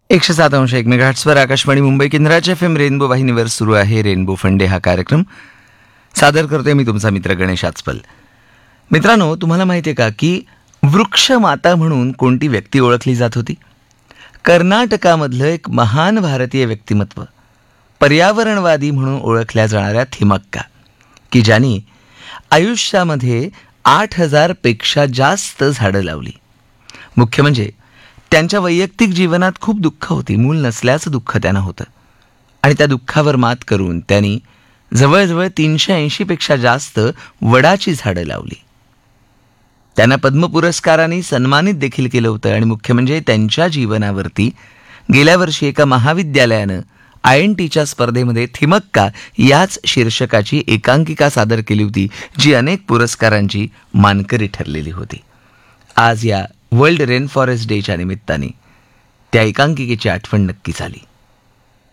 107.1 मेगाहर्ट्झवर आकाशवाणी मुंबई केंद्राच्या FM rainbow वाहिनीवर सुरू आहे रेनबो फंडे हा कार्यक्रम. सादर करतोय मी तुमचा मित्र गणेश आचपल. मित्रांनो, तुम्हाला माहिती आहे का की वृक्षमाता म्हणून कोणती व्यक्ती ओळखली जात होती? कर्नाटकामधलं एक महान भारतीय व्यक्तिमत्व, पर्यावरणवादी म्हणून ओळखल्या जाणाऱ्या थिमक्का, की ज्यांनी आयुष्यामध्ये 8,000 पेक्षा जास्त झाडं लावली. मुख्य म्हणजे त्यांच्या वैयक्तिक जीवनात खूप दुःख होती, मूल नसल्याचं दुःख त्यांना होतं, आणि त्या दुःखावर मात करून त्यांनी जवळजवळ 380 पेक्षा जास्त वडाची झाडं लावली. त्यांना पद्म पुरस्काराने सन्मानित देखील केलं होतं. आणि मुख्य म्हणजे त्यांच्या जीवनावरती गेल्या वर्षी एका महाविद्यालयानं INTच्या स्पर्धेमध्ये थिमक्का याच शीर्षकाची एकांकिका सादर केली होती, जी अनेक पुरस्कारांची मानकरी ठरलेली होती. आज या वर्ल्ड रेन फॉरेस्ट डेच्या निमित्ताने त्या एकांकिकेची आठवण नक्की झाली.